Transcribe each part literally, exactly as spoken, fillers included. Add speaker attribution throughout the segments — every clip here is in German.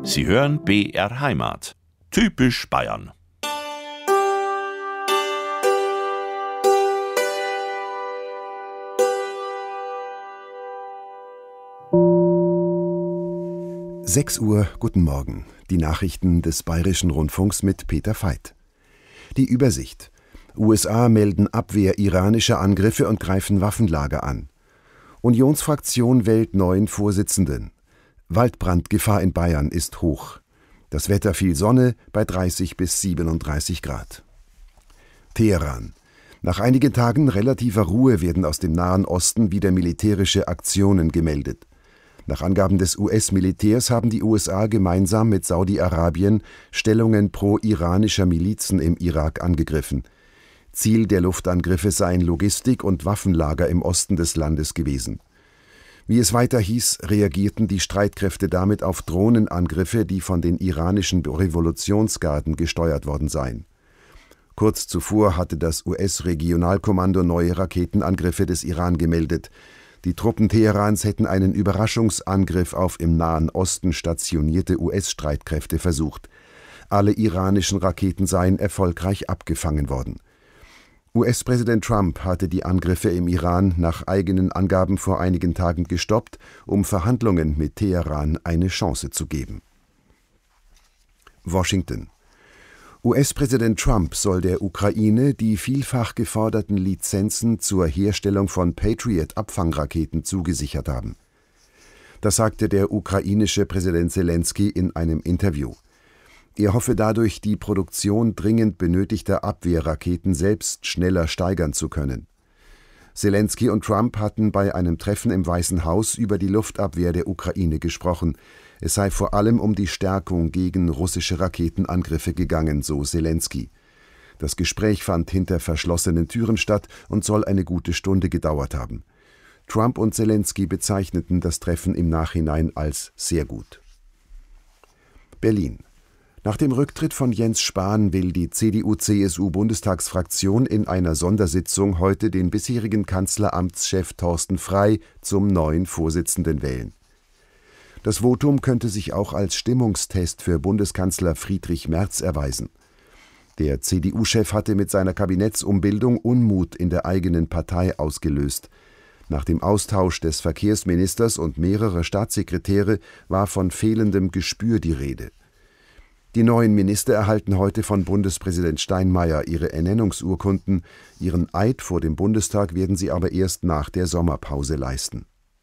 Speaker 1: Sie hören B R Heimat. Typisch Bayern.
Speaker 2: sechs Uhr, guten Morgen. Die Nachrichten des Bayerischen Rundfunks mit Peter Veit. Die Übersicht. U S A melden Abwehr iranischer Angriffe und greifen Waffenlager an. Unionsfraktion wählt neuen Vorsitzenden. Waldbrandgefahr in Bayern ist hoch. Das Wetter viel Sonne bei dreißig bis siebenunddreißig Grad. Teheran. Nach einigen Tagen relativer Ruhe werden aus dem Nahen Osten wieder militärische Aktionen gemeldet. Nach Angaben des U S-Militärs haben die U S A gemeinsam mit Saudi-Arabien Stellungen pro-iranischer Milizen im Irak angegriffen. Ziel der Luftangriffe seien Logistik- und Waffenlager im Osten des Landes gewesen. Wie es weiter hieß, reagierten die Streitkräfte damit auf Drohnenangriffe, die von den iranischen Revolutionsgarden gesteuert worden seien. Kurz zuvor hatte das U S-Regionalkommando neue Raketenangriffe des Iran gemeldet. Die Truppen Teherans hätten einen Überraschungsangriff auf im Nahen Osten stationierte U S-Streitkräfte versucht. Alle iranischen Raketen seien erfolgreich abgefangen worden. U S-Präsident Trump hatte die Angriffe im Iran nach eigenen Angaben vor einigen Tagen gestoppt, um Verhandlungen mit Teheran eine Chance zu geben. Washington. U S-Präsident Trump soll der Ukraine die vielfach geforderten Lizenzen zur Herstellung von Patriot-Abfangraketen zugesichert haben. Das sagte der ukrainische Präsident Selenskyj in einem Interview. Er hoffe dadurch, die Produktion dringend benötigter Abwehrraketen selbst schneller steigern zu können. Selenskyj und Trump hatten bei einem Treffen im Weißen Haus über die Luftabwehr der Ukraine gesprochen. Es sei vor allem um die Stärkung gegen russische Raketenangriffe gegangen, so Selenskyj. Das Gespräch fand hinter verschlossenen Türen statt und soll eine gute Stunde gedauert haben. Trump und Selenskyj bezeichneten das Treffen im Nachhinein als sehr gut. Berlin. Nach dem Rücktritt von Jens Spahn will die C D U C S U-Bundestagsfraktion in einer Sondersitzung heute den bisherigen Kanzleramtschef Thorsten Frey zum neuen Vorsitzenden wählen. Das Votum könnte sich auch als Stimmungstest für Bundeskanzler Friedrich Merz erweisen. Der C D U-Chef hatte mit seiner Kabinettsumbildung Unmut in der eigenen Partei ausgelöst. Nach dem Austausch des Verkehrsministers und mehrerer Staatssekretäre war von fehlendem Gespür die Rede. Die neuen Minister erhalten heute von Bundespräsident Steinmeier ihre Ernennungsurkunden. Ihren Eid vor dem Bundestag werden sie aber erst nach der Sommerpause leisten.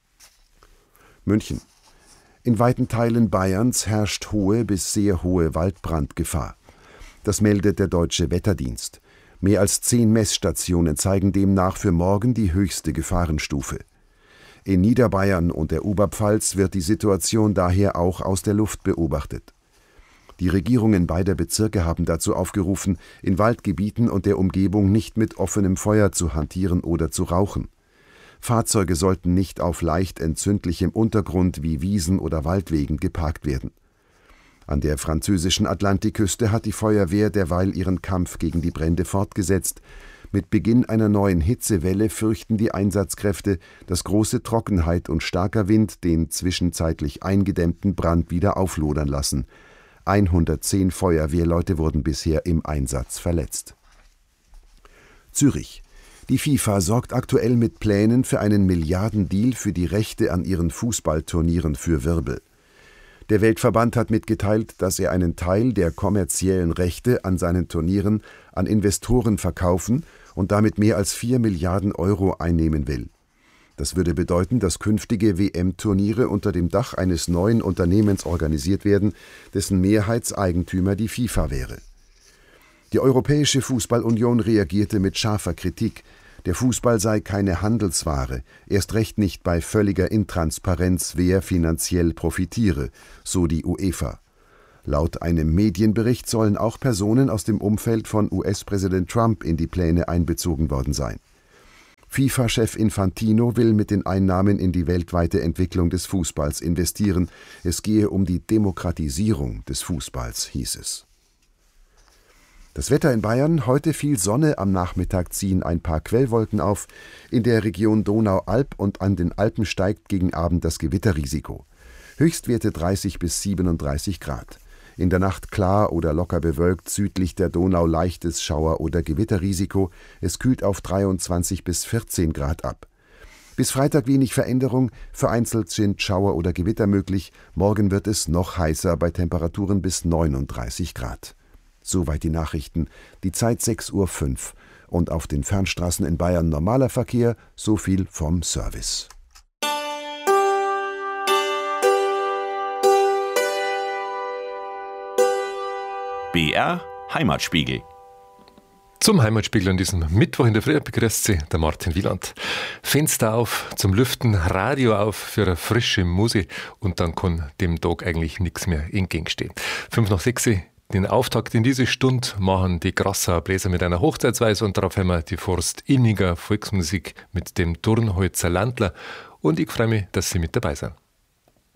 Speaker 2: München. In weiten Teilen Bayerns herrscht hohe bis sehr hohe Waldbrandgefahr. Das meldet der Deutsche Wetterdienst. Mehr als zehn Messstationen zeigen demnach für morgen die höchste Gefahrenstufe. In Niederbayern und der Oberpfalz wird die Situation daher auch aus der Luft beobachtet. Die Regierungen beider Bezirke haben dazu aufgerufen, in Waldgebieten und der Umgebung nicht mit offenem Feuer zu hantieren oder zu rauchen. Fahrzeuge sollten nicht auf leicht entzündlichem Untergrund wie Wiesen oder Waldwegen geparkt werden. An der französischen Atlantikküste hat die Feuerwehr derweil ihren Kampf gegen die Brände fortgesetzt. Mit Beginn einer neuen Hitzewelle fürchten die Einsatzkräfte, dass große Trockenheit und starker Wind den zwischenzeitlich eingedämmten Brand wieder auflodern lassen. hundertzehn Feuerwehrleute wurden bisher im Einsatz verletzt. Zürich. Die FIFA sorgt aktuell mit Plänen für einen Milliardendeal für die Rechte an ihren Fußballturnieren für Wirbel. Der Weltverband hat mitgeteilt, dass er einen Teil der kommerziellen Rechte an seinen Turnieren an Investoren verkaufen und damit mehr als vier Milliarden Euro einnehmen will. Das würde bedeuten, dass künftige W M-Turniere unter dem Dach eines neuen Unternehmens organisiert werden, dessen Mehrheitseigentümer die FIFA wäre. Die Europäische Fußballunion reagierte mit scharfer Kritik. Der Fußball sei keine Handelsware, erst recht nicht bei völliger Intransparenz, wer finanziell profitiere, so die UEFA. Laut einem Medienbericht sollen auch Personen aus dem Umfeld von U S-Präsident Trump in die Pläne einbezogen worden sein. FIFA-Chef Infantino will mit den Einnahmen in die weltweite Entwicklung des Fußballs investieren. Es gehe um die Demokratisierung des Fußballs, hieß es. Das Wetter in Bayern: heute viel Sonne, am Nachmittag ziehen ein paar Quellwolken auf. In der Region Donau-Alb und an den Alpen steigt gegen Abend das Gewitterrisiko. Höchstwerte dreißig bis siebenunddreißig Grad. In der Nacht klar oder locker bewölkt, südlich der Donau leichtes Schauer- oder Gewitterrisiko. Es kühlt auf dreiundzwanzig bis vierzehn Grad ab. Bis Freitag wenig Veränderung, vereinzelt sind Schauer oder Gewitter möglich. Morgen wird es noch heißer bei Temperaturen bis neununddreißig Grad. Soweit die Nachrichten. Die Zeit sechs Uhr fünf. Und auf den Fernstraßen in Bayern normaler Verkehr, so viel vom Service.
Speaker 1: B R Heimatspiegel.
Speaker 3: Zum Heimatspiegel an diesem Mittwoch in der Früh begrüßt Sie der Martin Wieland. Fenster auf zum Lüften, Radio auf für eine frische Musik und dann kann dem Tag eigentlich nichts mehr entgegenstehen. Fünf nach sechs, den Auftakt in diese Stunde machen die Grassauer Bläser mit einer Hochzeitsweise und darauf haben wir die Forst Inniger Volksmusik mit dem Turnholzer Landler und ich freue mich, dass Sie mit dabei sind.